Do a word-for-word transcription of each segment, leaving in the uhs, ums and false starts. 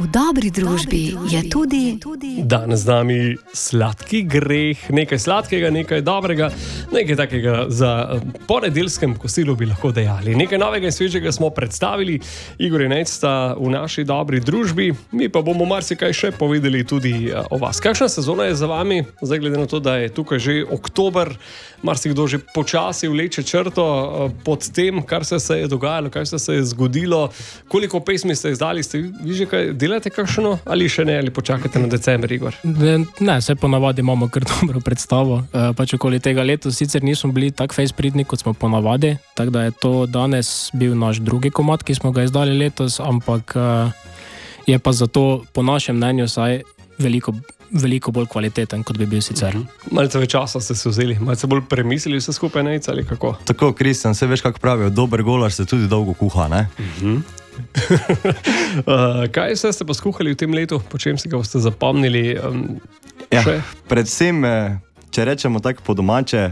V dobri družbi je tudi danes z nami sladki greh, nekaj sladkega, nekaj dobrega, nekaj takega za ponedeljskem kosilu bi lahko dejali. Nekaj novega in svežega smo predstavili, Igor in Nejc sta v naši dobri družbi, mi pa bomo marsikaj še povedali tudi o vas. Kakšna sezona je za vami, zdaj glede na to, da je tukaj že oktober, marsikdo že počasi vleče črto pod tem, kar se, se je dogajalo, kaj se, se je zgodilo, koliko pesmi ste izdali, ste vi že kaj delate kakšno ali še ne, ali počakate na december, Igor? Ne, se ponavadi imamo kar dobro predstavo, e, pač okoli tega letos sicer nismo bili tak fejs pridni, kot smo ponavadi, tako da je to danes bil naš drugi komad, ki smo ga izdali letos, ampak e, je pa zato po našem mnenju saj veliko veliko bolj kvaliteten, kot bi bil sicer. Uh-huh. Malce več časa ste se vzeli, malce bolj premislili vse skupaj, Nejc, ali kako? Tako, Kristjan, se veš, kako pravijo, dober golaž se tudi dolgo kuha, ne? Uh-huh. uh, kaj vse ste pa skuhali v tem letu, po čem si ga boste zapomnili? Um, ja, predvsem, če rečemo tako po domače,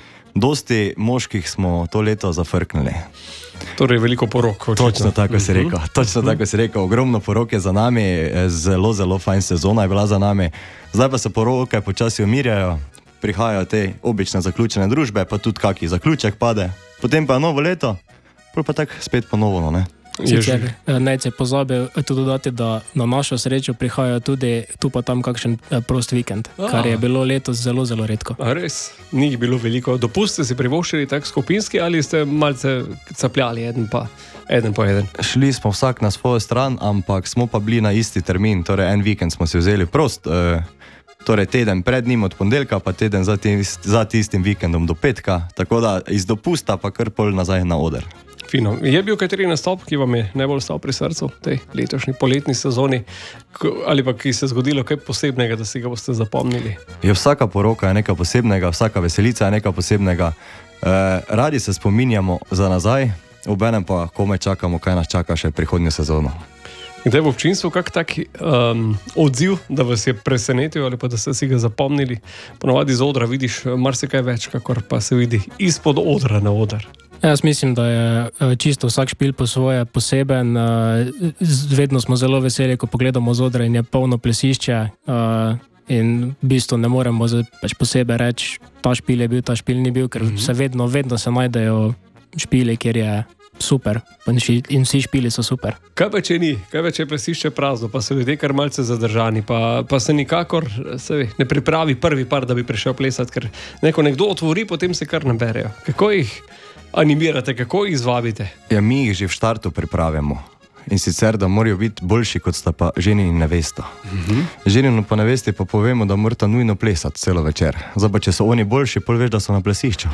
dosti moških smo to leto zafrknili. Torej veliko porok. Očitno. Točno tako si rekel, točno tako si rekel. Ogromno porok je za nami, zelo, zelo fajn sezona je bila za nami. Zdaj pa se poroke počasi umirjajo, prihajajo te obične zaključene družbe, pa tudi kaki zaključek pade. Potem pa novo leto, pa tako spet ponovno, ne? Sicer, Nejc je pozabil tudi dodati, da na našo srečo prihajajo tudi tu pa tam kakšen prost vikend, a. kar je bilo letos zelo, zelo redko. A res? Ni jih bilo veliko. Dopust ste si privoščili tak skupinski ali ste malce capljali eden pa eden po eden? Šli smo vsak na svojo stran, ampak smo pa bili na isti termin, torej en vikend smo si vzeli prost, e, torej teden pred njim od ponedeljka, pa teden za, tist, za tistim vikendom do petka, tako da iz dopusta pa kar pol nazaj na oder. Fino. Je bil kateri nastop, ki vam je najbolj stal pri srcu v tej letošnji poletni sezoni, ali pa ki se je zgodilo kaj posebnega, da si ga boste zapomnili? Je vsaka poroka je nekaj posebnega, vsaka veselica je nekaj posebnega. E, radi se spominjamo za nazaj, obenem pa komaj čakamo, kaj nas čaka še prihodnjo sezono. Kdaj je v občinstvu kak tak um, odziv, da vas je presenetil ali pa da ste si ga zapomnili? Ponovadi z odra vidiš marsikaj več, kakor pa se vidi izpod odra na odr. Jaz mislim, da je čisto vsak špil po svoje poseben. Vedno smo zelo veseli, ko pogledamo z odra in je polno plesišče in v bistvu ne moremo pač posebej reči, ta špil je bil, ta špil ni bil, ker se vedno, vedno se najdejo špili, kjer je super in vsi špili so super. Kaj pa če ni? Kaj pa če je plesišče prazno, pa so ljudje kar malce zadržani, pa, pa se nikakor se ve, ne pripravi prvi par, da bi prišel plesati, ker neko nekdo otvori, potem se kar naberejo. Kako jih animirate, kako jih izvabite? Ja, mi jih že v štartu pripravimo. In sicer, da morajo biti boljši, kot sta pa ženi in nevesta. Uh-huh. Ženinu pa nevesti pa povemo, da morata nujno plesati celo večer. Zdaj pa, če so oni boljši, pol veš, da so na plesišču.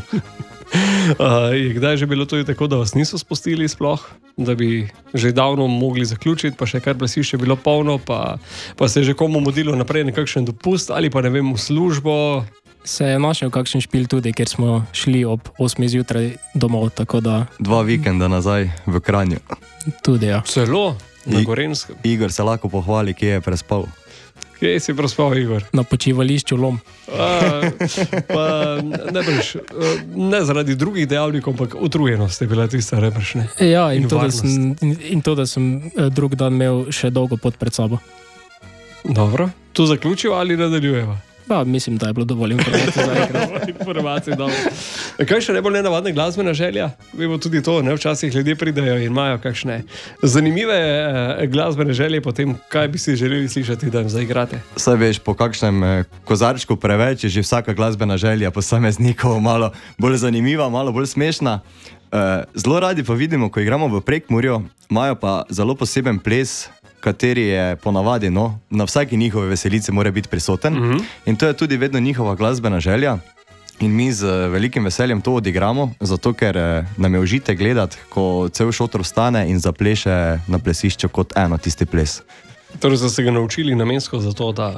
Uh, je kdaj že bilo tudi tako, da vas niso spustili sploh, da bi že davno mogli zaključiti, pa še kar plesišče bilo polno, pa, pa se je že komu modilo naprej nekakšen dopust ali pa ne vem, v službo? Se je našel kakšen špil tudi, ker smo šli ob osmih zjutraj domov, tako da... Dva vikenda nazaj v Kranju. Tudi, ja. Celo? Na Gorenskem? Igor se lahko pohvali, kje je prespal. Kje si prespal, Igor? Na počivališču Lom. A, pa ne brž, ne zaradi drugih dejavnikov, ampak utrujenost je bila tista, ne brž, ne? Ja, in, in, to, da sem, in to, da sem drug dan imel še dolgo pot pred sabo. Dobro. Tu zaključil ali nadaljujeva? Pa, mislim, da je bilo dovolj informacij za enkrat. Informacij, dobro. Kaj še najbolj nenavadna glasbena želja? Vemo tudi to, ne? Včasih ljudje pridejo in imajo kakšne zanimive eh, glasbene želje, potem kaj bi si želeli slišati, da jim zaigrate? Saj veš, po kakšnem eh, kozarčku preveč je že vsaka glasbena želja posameznikov malo bolj zanimiva, malo bolj smešna. Eh, zelo radi pa vidimo, ko igramo v Prekmurju, imajo pa zelo poseben ples, kateri je ponavadi, no, na vsaki njihove veselice mora biti prisoten. Uh-huh. In to je tudi vedno njihova glasbena želja. In mi z velikim veseljem to odigramo, zato ker nam je užite gledati, ko cel šotor vstane in zapleše na plesišču kot eno tisti ples. Torej ste se ga naučili namensko za to, da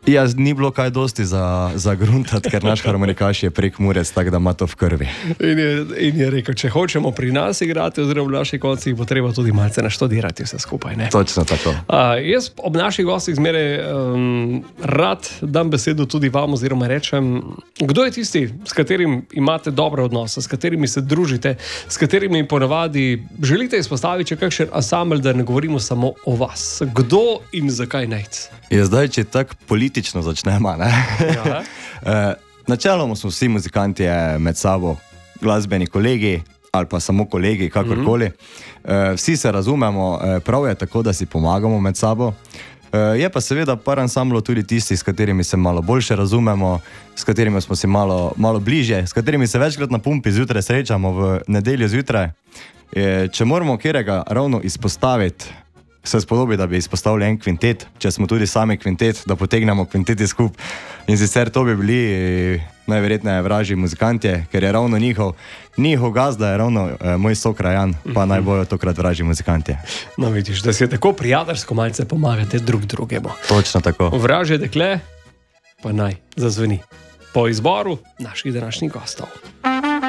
Ja, ni bilo kaj dosti za, za gruntati, ker naš harmonikaš je Prekmurec, tako da ima to v krvi. In je, in je rekel, če hočemo pri nas igrati, oziroma v naših koncih, bo treba tudi malce naštudirati vse skupaj. Ne? Točno tako. Uh, jaz ob naših gostih zmeraj um, rad dam besedo tudi vam, oziroma rečem, kdo je tisti, s katerim imate dobre odnose, s katerimi se družite, s katerimi ponavadi želite izpostaviti kakšen ansambel, da ne govorimo samo o vas. Kdo in zakaj Nejc? Je zdaj, če tako politično začnemo, ne? Ja. uh, načeloma smo vsi muzikanti med sabo glasbeni kolegi ali pa samo kolegi, kakorkoli. Uh, vsi se razumemo, uh, prav je tako, da si pomagamo med sabo. Uh, je pa seveda par ansamblov tudi tisti, s katerimi se malo boljše razumemo, s katerimi smo si malo, malo bliže, s katerimi se večkrat na pumpi zjutraj srečamo v nedeljo zjutraj. Uh, če moramo kjerega ravno izpostaviti, se spodobi, da bi izpostavili en kvintet, če smo tudi sami kvintet, da potegnemo kvinteti skup. In sicer to bi bili najverjetneje Vražji muzikanti, ker je ravno njihov, njihov gazda je ravno eh, moj sokrajan, pa naj bojo tokrat Vražji muzikanti. No vidiš, da si tako prijateljsko malce pomagate drug drugemu. Točno tako. Vražje dekle pa naj zazveni po izboru naših današnjih gostov.